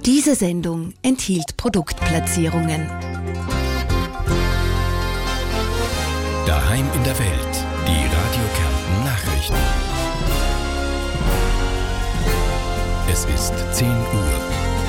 Diese Sendung enthielt Produktplatzierungen. Daheim in der Welt, die Radio Kärnten Nachrichten. Es ist 10 Uhr.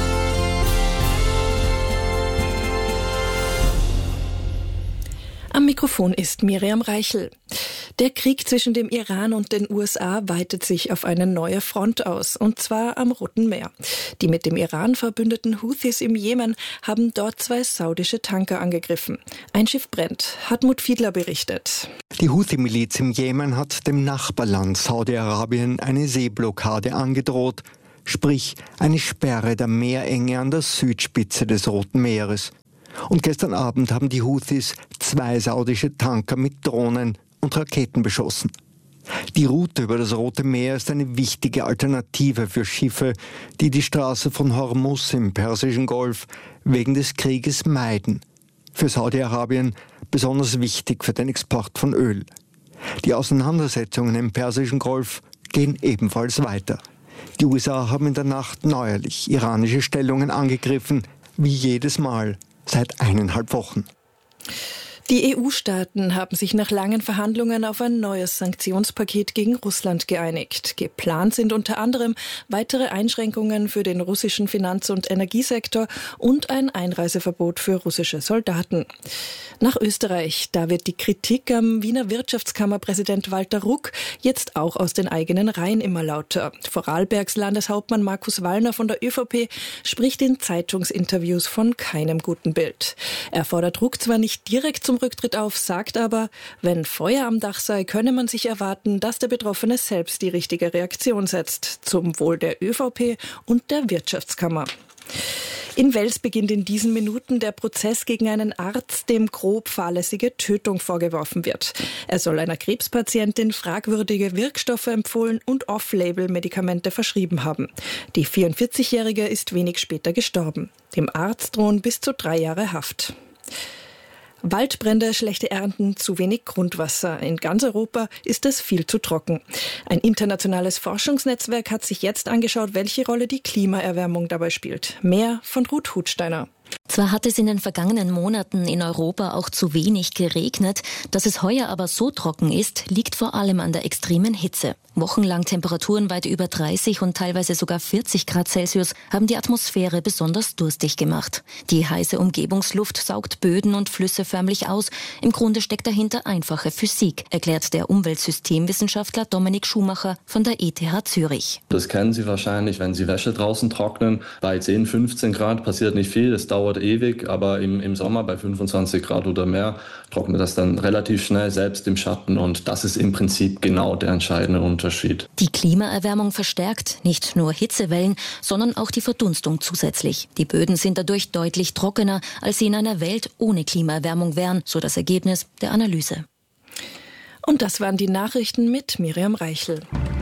Am Mikrofon ist Miriam Reichel. Der Krieg zwischen dem Iran und den USA weitet sich auf eine neue Front aus, und zwar am Roten Meer. Die mit dem Iran verbündeten Houthis im Jemen haben dort 2 saudische Tanker angegriffen. Ein Schiff brennt. Hartmut Fiedler berichtet. Die Houthi-Miliz im Jemen hat dem Nachbarland Saudi-Arabien eine Seeblockade angedroht, sprich eine Sperre der Meerenge an der Südspitze des Roten Meeres. Und gestern Abend haben die Houthis 2 saudische Tanker mit Drohnen und Raketen beschossen. Die Route über das Rote Meer ist eine wichtige Alternative für Schiffe, die die Straße von Hormuz im Persischen Golf wegen des Krieges meiden. Für Saudi-Arabien besonders wichtig für den Export von Öl. Die Auseinandersetzungen im Persischen Golf gehen ebenfalls weiter. Die USA haben in der Nacht neuerlich iranische Stellungen angegriffen, wie jedes Mal seit 1,5 Wochen. Die EU-Staaten haben sich nach langen Verhandlungen auf ein neues Sanktionspaket gegen Russland geeinigt. Geplant sind unter anderem weitere Einschränkungen für den russischen Finanz- und Energiesektor und ein Einreiseverbot für russische Soldaten. Nach Österreich, da wird die Kritik am Wiener Wirtschaftskammerpräsident Walter Ruck jetzt auch aus den eigenen Reihen immer lauter. Vorarlbergs Landeshauptmann Markus Wallner von der ÖVP spricht in Zeitungsinterviews von keinem guten Bild. Er fordert Ruck zwar nicht direkt zum Rücktritt auf, sagt aber, wenn Feuer am Dach sei, könne man sich erwarten, dass der Betroffene selbst die richtige Reaktion setzt, zum Wohl der ÖVP und der Wirtschaftskammer. In Wels beginnt in diesen Minuten der Prozess gegen einen Arzt, dem grob fahrlässige Tötung vorgeworfen wird. Er soll einer Krebspatientin fragwürdige Wirkstoffe empfohlen und Off-Label-Medikamente verschrieben haben. Die 44-Jährige ist wenig später gestorben. Dem Arzt drohen bis zu 3 Jahre Haft. Waldbrände, schlechte Ernten, zu wenig Grundwasser. In ganz Europa ist es viel zu trocken. Ein internationales Forschungsnetzwerk hat sich jetzt angeschaut, welche Rolle die Klimaerwärmung dabei spielt. Mehr von Ruth Hutsteiner. Zwar hat es in den vergangenen Monaten in Europa auch zu wenig geregnet, dass es heuer aber so trocken ist, liegt vor allem an der extremen Hitze. Wochenlang Temperaturen weit über 30 und teilweise sogar 40 Grad Celsius haben die Atmosphäre besonders durstig gemacht. Die heiße Umgebungsluft saugt Böden und Flüsse förmlich aus. Im Grunde steckt dahinter einfache Physik, erklärt der Umweltsystemwissenschaftler Dominik Schumacher von der ETH Zürich. Das kennen Sie wahrscheinlich, wenn Sie Wäsche draußen trocknen. Bei 10, 15 Grad passiert nicht viel, das dauert ewig, aber im Sommer bei 25 Grad oder mehr trocknet das dann relativ schnell, selbst im Schatten, und das ist im Prinzip genau der entscheidende Unterschied. Die Klimaerwärmung verstärkt nicht nur Hitzewellen, sondern auch die Verdunstung zusätzlich. Die Böden sind dadurch deutlich trockener, als sie in einer Welt ohne Klimaerwärmung wären, so das Ergebnis der Analyse. Und das waren die Nachrichten mit Miriam Reichel.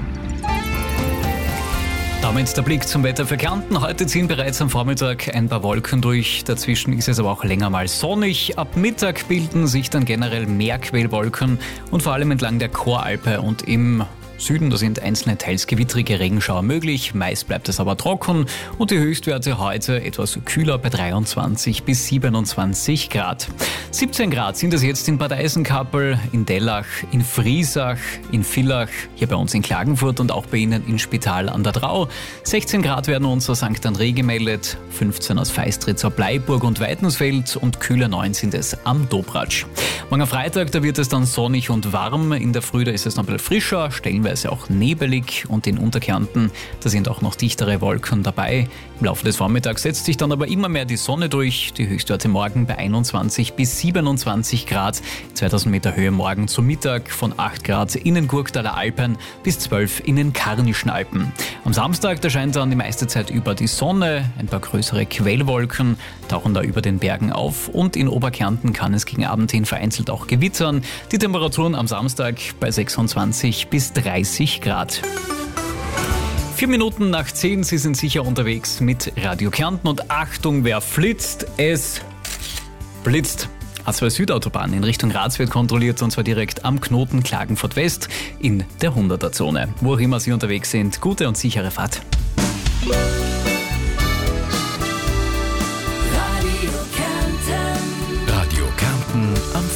Damit der Blick zum Wetter für Kärnten. Heute ziehen bereits am Vormittag ein paar Wolken durch. Dazwischen ist es aber auch länger mal sonnig. Ab Mittag bilden sich dann generell mehr Quellwolken und vor allem entlang der Choralpe und im Süden, da sind einzelne teils gewittrige Regenschauer möglich. Meist bleibt es aber trocken und die Höchstwerte heute etwas kühler bei 23 bis 27 Grad. 17 Grad sind es jetzt in Bad Eisenkappel, in Dellach, in Friesach, in Villach, hier bei uns in Klagenfurt und auch bei Ihnen in Spital an der Drau. 16 Grad werden uns aus St. André gemeldet, 15 aus Feistritz, Bleiburg und Weitensfeld und kühle 9 sind es am Dobratsch. Morgen Freitag, da wird es dann sonnig und warm. In der Früh, da ist es noch ein bisschen frischer, stellenweise auch nebelig und in Unterkärnten, da sind auch noch dichtere Wolken dabei. Im Laufe des Vormittags setzt sich dann aber immer mehr die Sonne durch. Die Höchstwerte morgen bei 21 bis 27 Grad. 2000 Meter Höhe morgen zum Mittag von 8 Grad in den Gurktaler Alpen bis 12 in den Karnischen Alpen. Am Samstag, da scheint dann die meiste Zeit über die Sonne. Ein paar größere Quellwolken tauchen da über den Bergen auf und in Oberkärnten kann es gegen Abend hin vereinzelt auch gewittern. Die Temperaturen am Samstag bei 26 bis 30 Grad. 4 Minuten nach 10, Sie sind sicher unterwegs mit Radio Kärnten und Achtung, wer flitzt, es blitzt. A2 Südautobahn in Richtung Graz wird kontrolliert und zwar direkt am Knoten Klagenfurt West in der 100er-Zone. Wo auch immer Sie unterwegs sind, gute und sichere Fahrt.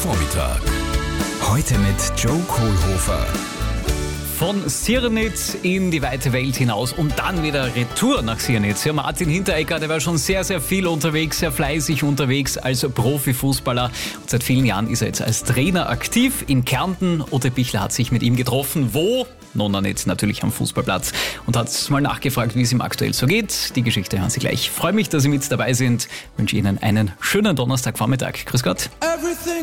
Vormittag. Heute mit Joe Kohlhofer. Von Sirnitz in die weite Welt hinaus und dann wieder Retour nach Sirnitz. Ja, Martin Hinteregger, der war schon sehr, sehr viel unterwegs, sehr fleißig unterwegs als Profifußballer. Und seit vielen Jahren ist er jetzt als Trainer aktiv in Kärnten. Otte Bichler hat sich mit ihm getroffen. Wo? Nun, jetzt natürlich am Fußballplatz. Und hat mal nachgefragt, wie es ihm aktuell so geht. Die Geschichte hören Sie gleich. Ich freue mich, dass Sie mit dabei sind. Ich wünsche Ihnen einen schönen Donnerstagvormittag. Grüß Gott.